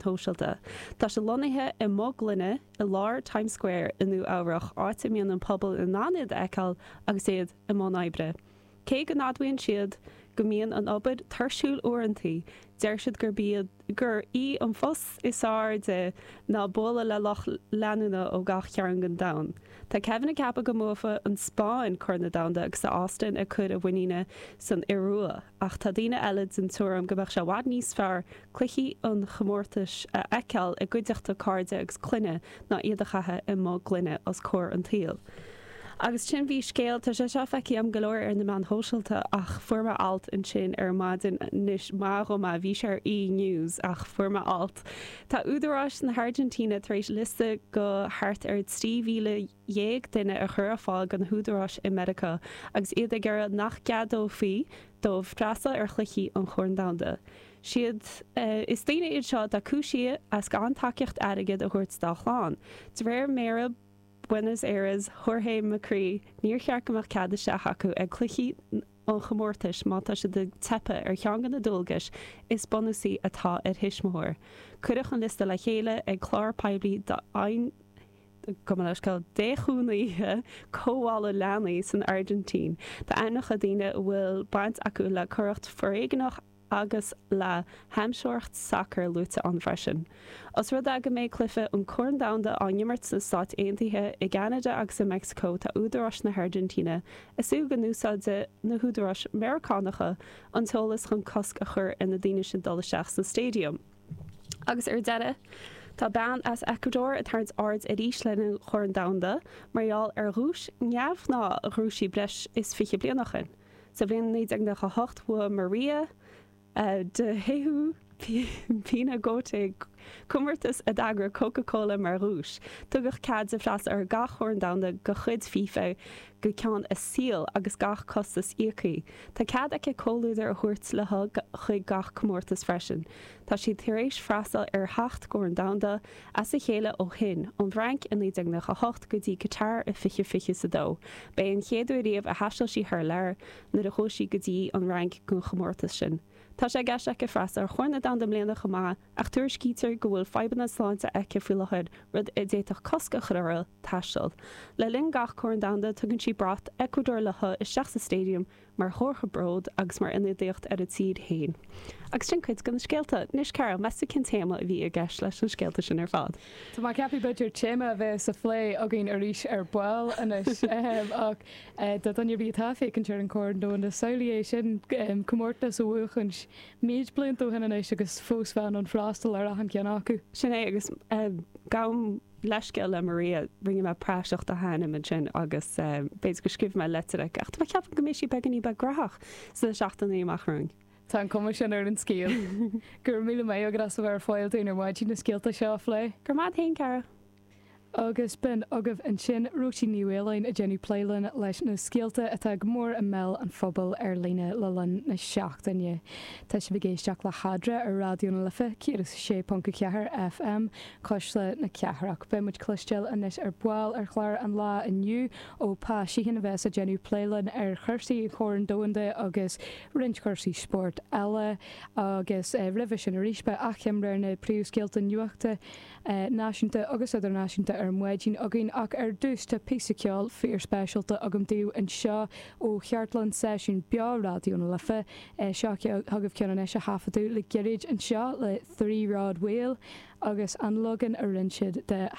hóisiilta. Tá se lonithe I mó glunne I lár Times Square inú áireach áit mion an pobl in náiad eáil agus iad I mó Naimhre. Cé go nádhaíonn siad go mbíonn an obaid tarsúil uaireantaí, deir siad gur í an fós is áir de ná bóla le loch leanúna ó gach cearan gan dain. Tá Kevin Cappa go mófa an Spáin chuir na damda agus sa Austin a chud a bhaine san Iarua, ach tá daoine eile san túram go bheadh se bhhad níos fearr cluichí an chomórtais a eiceall I gcuideachta cáirde agus cluine ná iad a chathe I mó glunne os cór an taal. Agus sin bhí scéal tá sé seo feici am golóir ar na man hóisiilta ach fuairma alt in sin ar maidin níos mághoma bhí sé ar E-News ach fuairma alt. Tá údarrás na Argentina tar éis liste go thart ar 3,000 duine a chur fáil gan údarrás I America agus iad a gur nach ceadó fí dómh freasa ar chluichí an chorn damda. Siad is daine iad seo de cúisií as gan taceocht airigid a chuirt dá chláán. Tá réir méra Buenos Aires, Jorge Macri, níor chearcamach cad se acu ag cluichí an chomórtais má tá se de tepa ar cheangan na dulgas is bonusaí atá ar hisismóir. Cuireach an lista le chéile ag chlár peblií de ein gomaiscail déchúnaíthe cóhála leanaí san Argentín. Tá ainach a daine bhfuil baint acu le choireacht foréigeach agus le heimseoirt soccer lúta an freisin. Os rud aga méid clifa an chorn damda an nimmert sa Stát Aontaithe I Canada agus in Mexico tá údarrás na Argentina isú go núsáide na údarrás Americánacha an tólas chun cosc a chur in na daine sin dul seach sa stadium. Agus ar deire, tá ban as Ecuador a tarns ard a ríis lenne chorn damda, marall ar rúis neamh ná a rúsí breis is fiche blianachin. Sa bblion 1908 Maria de héú Pina Gote cumartas a dagra Coca-Cola mar rúis. Tugach cad a fras ar gach chorn damda go chud fifa go ceann a síl agus gach costas íochaí. Tá cad ag cóúidir a thuirt le chuig gach cumartas freisin. Tá si thuéis freastal ar 8 chorn damda as a chéile ó hin an bhrank in 1908 go dtí catar a fiche sa dó. Bei an chéadú riamh a haistil si th leir na a chóisí go dtí an rank gon chomórtas sin. Tá sé gceiste go freasa ar chuirna damda mléana chomá ach tuair scítear go bhfuil febanna sláinte aice fuilechuid rud I déiteach cosca chruil taisteal. Le linn gach chorn damda tugann si brat Ecuador letha I seach sa stadium mar chórcha bród agus mar ina déocht ar a tíad hain. Agus sin chuid gan scéalta, níos ceara measta cin téama a bhí a gceist leis an scéalta sin ar fad. Tá má ceapí beidir téama a bheith sa phlé a gin arís ar buil inis ach da donne bhí tá fécinn tear an chorn dó na saoilí sin cummórtas ó bhuachans méid blint ó hinna agus fós bhean an frástal ar an cean acu. Sin é agus gam leisce le Maria ringe me práiseach a hánim an sin agus béidir go scríb me letere ach tá ceap go méisi beganí be grach sa seachtaí amachrún. Tá an cum sin ar an scéal. Gur mí mé agras a bhar fáil ar bhaid na scéalta seo lé. Gur má haon cara. Agus ben agah an sin rotí níhhéalainn a Jenny Plélan leis na scéalta atá mór a mell an phobal ar líne lelan na seachtainne. Tá sé bhgéisteach le hadra ar radioúna lifa círas 6.4 FM cosla na ceathraach be muid clistéil inis ar buáil ar chláir an lá inniu ó pá síhan bheits a Jenny Plélan ar chuirsaí chóran dóanda agus rint chuirsaí sport eile agus rih sin a ríisbe achimreir na príomhscéalta nuachta náisiúnta agus idirnáisiúnta ar muidín agin ach ar dústa písaceáil fíor spéisialta agam dú an seo ó cheartlan sesiún beá radioúna lifa seo thugah ceanna is a hafaú le geirid an seo le 3 rád bhil agus an logan a rinsead de